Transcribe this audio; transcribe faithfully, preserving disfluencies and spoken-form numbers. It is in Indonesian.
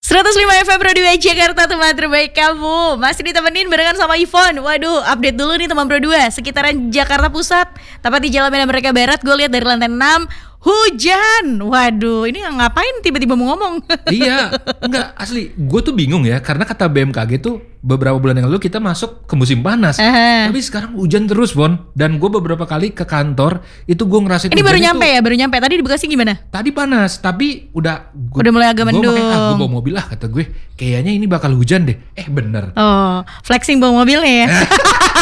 seratus lima F M Radio Jakarta, teman terbaik kamu. Masih ditemenin barengan sama Ivon. Waduh, update dulu nih teman Pro dua. Sekitaran Jakarta Pusat, tepat di Jalan Medan Merdeka Barat. Gue lihat dari lantai enam, hujan. Waduh, ini ngapain tiba-tiba mau ngomong? Iya, enggak, asli. Gue tuh bingung ya, karena kata B M K G tuh beberapa bulan yang lalu kita masuk ke musim panas. Aha. Tapi sekarang hujan terus, Bon. Dan gue beberapa kali ke kantor, itu gue ngerasain Ini hujan baru nyampe itu, ya, baru nyampe. Tadi di Bekasi gimana? tadi panas, tapi udah gua, Udah mulai agak gua mendung. makanya, ah, gue bawa mobil lah, kata gue. Kayaknya ini bakal hujan deh. Eh bener. Oh, flexing bawa mobilnya ya.